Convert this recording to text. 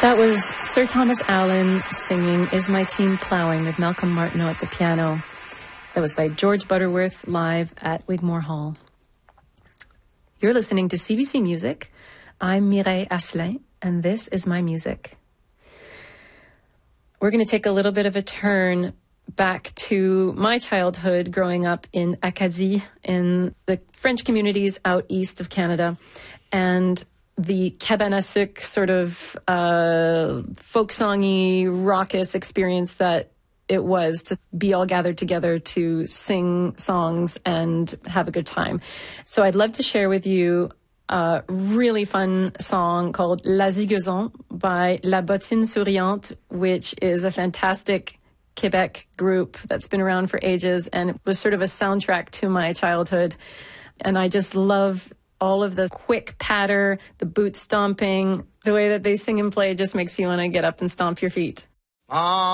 That was Sir Thomas Allen singing Is My Team Plowing with Malcolm Martineau at the piano. That was by George Butterworth live at Wigmore Hall. You're listening to CBC Music. I'm Mireille Asselin, and this is my music. We're going to take a little bit of a turn back to my childhood growing up in Acadie, in the French communities out east of Canada, and the cabane à sucre sort of folk-songy, raucous experience that it was to be all gathered together to sing songs and have a good time. So I'd love to share with you a really fun song called La Zigeuson by La Bottine Souriante, which is a fantastic Quebec group that's been around for ages, and it was sort of a soundtrack to my childhood. And I just love all of the quick patter, the boot stomping, the way that they sing and play just makes you want to get up and stomp your feet.